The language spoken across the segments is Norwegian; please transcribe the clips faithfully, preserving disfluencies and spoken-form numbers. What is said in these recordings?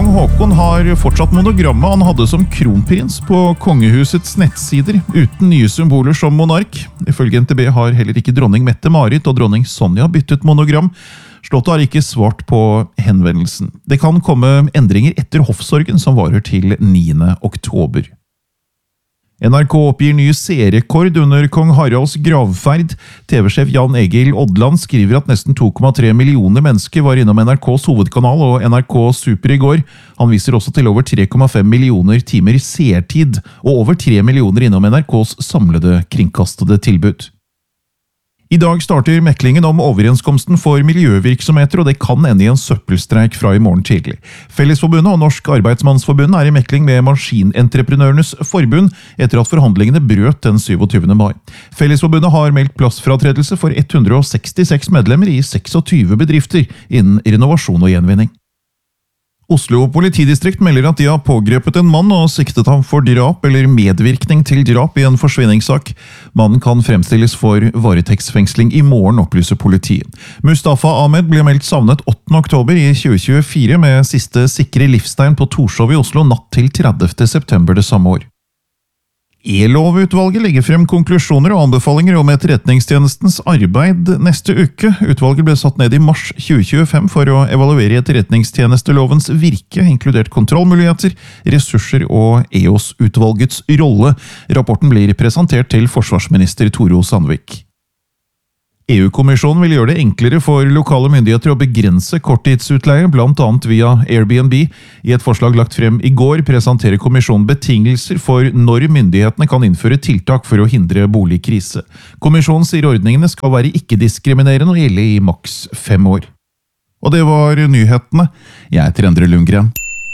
Kong Haakon har fortsatt monogrammet han hadde som kronprins på kongehusets nettsider, uten nye symboler som monark. Ifølge N T B har heller ikke dronning Mette-Marit og dronning Sonja byttet monogram. Slottet har ikke svart på henvendelsen. Det kan komme endringer etter hoffsorgen som varer til niende oktober. N R K oppgir ny seerrekord under kong Haralds gravferd. T V-sjef Jan Egil Odland skriver at nesten to komma tre millioner mennesker var innom N R K's hovedkanal og N R K Super i går. Han viser også til over tre komma fem millioner timer seertid og over tre millioner innom N R K's samlede kringkastede tilbud. I dag starter meklingen om overenskomsten for miljøvirksomheter, og det kan ende i en søppelstreik fra i morgen tidlig. Fellesforbundet og Norsk Arbeidsmannsforbund er i mekling med Maskinentreprenørenes forbund etter at forhandlingene brøt den syvogtyvende mai. Fellesforbundet har meldt plassfratredelse for ett hundre og sekstiseks medlemmer i seksogtyve bedrifter innen renovasjon og gjenvinning. Oslo politidistrikt melder at de har pågrepet en mann og siktet ham for drap eller medvirkning til drap i en forsvinningssak. Mannen kan fremstilles for varetektsfengsling i morgen, opplyser politiet. Mustafa Ahmed ble meldt savnet åttende oktober i tjue tjuefire med siste sikre livstegn på Torshov i Oslo natt til tredivte september det samme år. E-lovutvalget legger frem konklusjoner og anbefalinger om etterretningstjenestens arbeid neste uke. Utvalget ble satt ned i mars tjue tjuefem for å evaluere etterretningstjenestelovens virke, inkludert kontrollmuligheter, ressurser og E O S-utvalgets rolle. Rapporten blir presentert til forsvarsminister Tore O. Sandvik. E U-kommisjonen vil gjøre det enklere for lokale myndigheter å begrense korttidsutleie, blant annet via Airbnb. I et forslag lagt frem i går presenterer kommisjonen betingelser for når myndighetene kan innføre tiltak for å hindre boligkrise. Kommisjonen sier ordningene skal være ikke-diskriminerende og gjelde i maks fem år. Og det var nyhetene. Jeg heter Endre Lundgren.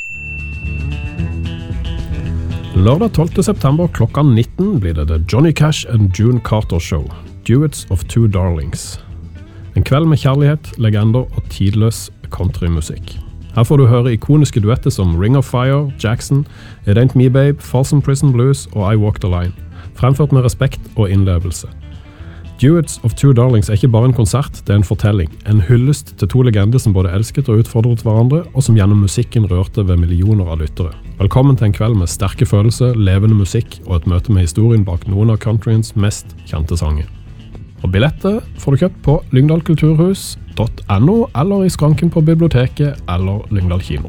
Lørdag tolvte september klokka nitten blir det The Johnny Cash and June Carter Show. Duets of Two Darlings. En kveld med kjærlighet, legender og tidløs countrymusikk. Her får du høre ikoniske duetter som Ring of Fire, Jackson, It Ain't Me Babe, Folsom Prison Blues og I Walk the Line, fremført med respekt og innlevelse. Duets of Two Darlings er ikke bare en konsert, det er en fortelling. En hyllest til to legender som både elsket og utfordret hverandre, og som gjennom musikken rørte ved millioner av lyttere. Velkommen til en kveld med sterke følelser, levende musikk og et møte med historien bak noen av countryens mest kjente sanger. Og billetter får du kjøpt på lyngdal kulturhus punktum no eller i skranken på biblioteket eller Lyngdal kino.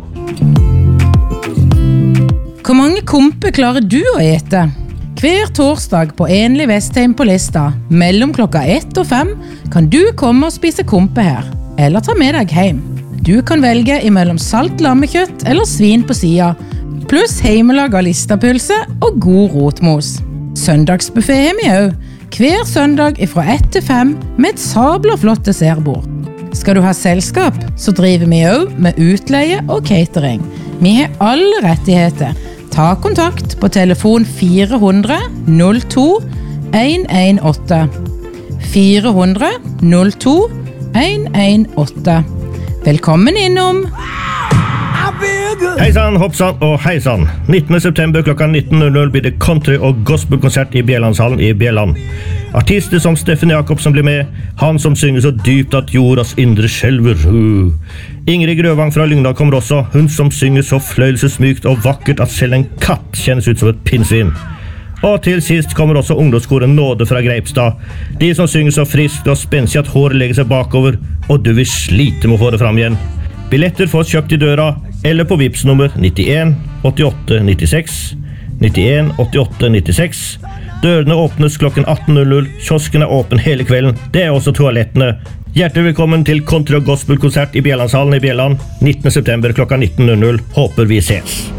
Hvor mange kompe klarer du å ete? Hver torsdag på Enlig Vestheim på Lista, mellom klokka ett og fem, kan du komme og spise kompe her, eller ta med deg hjem. Du kan velge imellom salt lammekjøtt eller svin på sida, pluss heimelaga listapølse og god rotmos. Søndagsbuffet har vi også. Hver søndag fra ett til fem med et sabla flott dessertbord. Skal du ha selskap, så driver vi også med utleie og catering. Vi har alle rettigheter. Ta kontakt på telefon fire hundre null to en en åtte. fire hundre null to en en åtte. Velkommen innom! Heisan, hoppsan og heisan. nittende september klokka nitten null null blir det country- og gospelkonsert i Bjellandshallen i Bjelland. Artister som Steffen Jakobsen blir med, han som synger så dypt at jordas indre skjelver. Uh. Ingrid Grøvang fra Lyngdal kommer også, hun som synger så fløyelsesmykt og vakkert at selv en katt kjennes ut som et pinnsvin. Og til sist kommer også ungdomskoren Nåde fra Greipstad. De som synger så friskt og spenstig at håret legger seg bakover, og du vil slite med å få det fram igjen. Billetter fås kjøpt i døra, eller på Vipps nummer nittien åttiåtte nittiseks. nittien åttiåtte nittiseks. Dørene åpnes klokken atten null null. Kiosken er åpen hele kvelden. Det er også toalettene. Hjertelig velkommen til country- og gospelkonsert i Bjellandshallen i Bjelland. nittende september klokka nitten null null. Håper vi ses.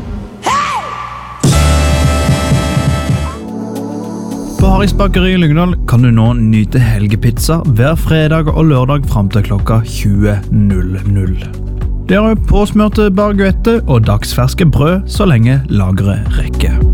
På Harrys bakeri i Lyngdal kan du nå nyte helgepizza hver fredag og lørdag frem til klokka tjue null null. Det er påsmørte baguette og dagsferske brød så lenge lageret rekker.